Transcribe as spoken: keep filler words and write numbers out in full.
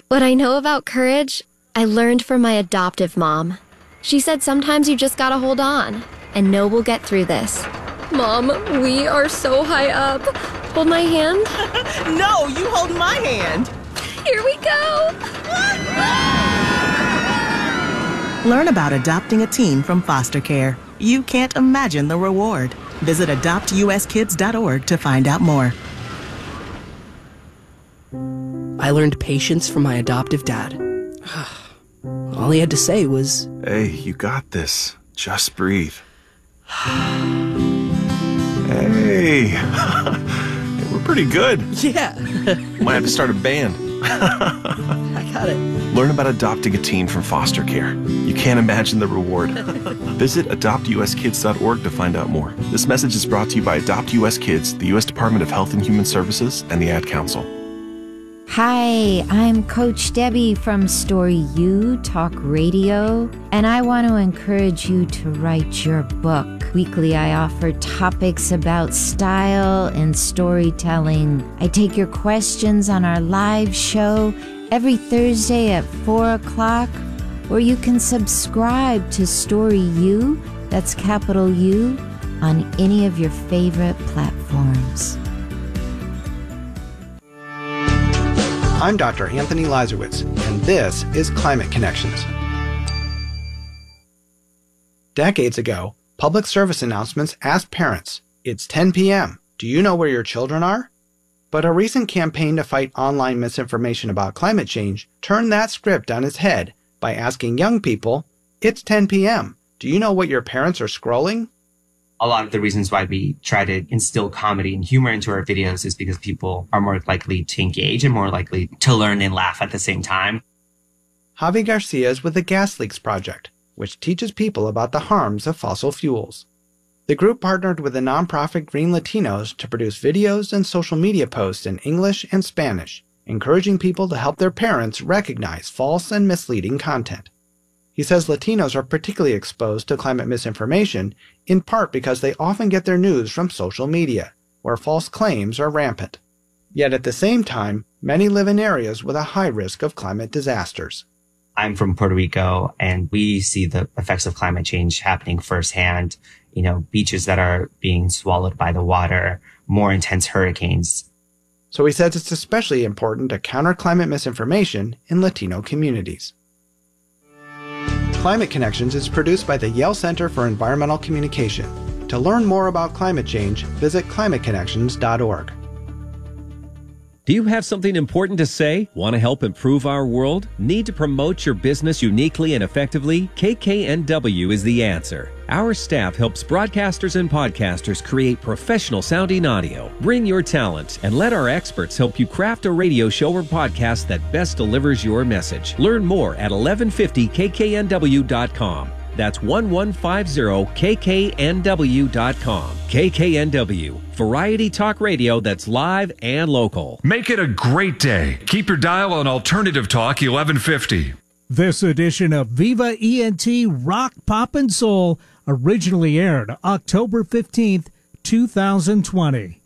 What I know about courage, I learned from my adoptive mom. She said sometimes you just gotta hold on and know we'll get through this. Mom, we are so high up. Hold my hand. No, you hold my hand. Here we go. Learn about adopting a teen from foster care. You can't imagine the reward. Visit adopt u s kids dot org to find out more. I learned patience from my adoptive dad. All he had to say was, "Hey, you got this. Just breathe." Hey, we're pretty good. Yeah. Might have to start a band. I got it. Learn about adopting a teen from foster care. You can't imagine the reward. Visit adopt u s kids dot org to find out more. This message is brought to you by Adopt U S Kids, the U S Department of Health and Human Services, and the Ad Council. Hi, I'm Coach Debbie from Story U Talk Radio, and I want to encourage you to write your book. Weekly, I offer topics about style and storytelling. I take your questions on our live show every Thursday at four o'clock, or you can subscribe to Story U, that's capital U, on any of your favorite platforms. I'm Doctor Anthony Lazarowitz, and this is Climate Connections. Decades ago, public service announcements asked parents, "It's ten p.m. Do you know where your children are?" But a recent campaign to fight online misinformation about climate change turned that script on its head by asking young people, "It's ten p.m. Do you know what your parents are scrolling?" A lot of the reasons why we try to instill comedy and humor into our videos is because people are more likely to engage and more likely to learn and laugh at the same time. Javi Garcia is with the Gas Leaks Project, which teaches people about the harms of fossil fuels. The group partnered with the nonprofit Green Latinos to produce videos and social media posts in English and Spanish, encouraging people to help their parents recognize false and misleading content. He says Latinos are particularly exposed to climate misinformation, in part because they often get their news from social media, where false claims are rampant. Yet at the same time, many live in areas with a high risk of climate disasters. I'm from Puerto Rico, and we see the effects of climate change happening firsthand. You know, beaches that are being swallowed by the water, more intense hurricanes. So he says it's especially important to counter climate misinformation in Latino communities. Climate Connections is produced by the Yale Center for Environmental Communication. To learn more about climate change, visit climate connections dot org. Do you have something important to say? Want to help improve our world? Need to promote your business uniquely and effectively? K K N W is the answer. Our staff helps broadcasters and podcasters create professional sounding audio. Bring your talent and let our experts help you craft a radio show or podcast that best delivers your message. Learn more at eleven fifty K K N W dot com. That's eleven fifty K K N W dot com. K K N W, variety talk radio that's live and local. Make it a great day. Keep your dial on Alternative Talk eleven fifty. This edition of Viva E N T Rock, Pop, and Soul originally aired October fifteenth, two thousand twenty.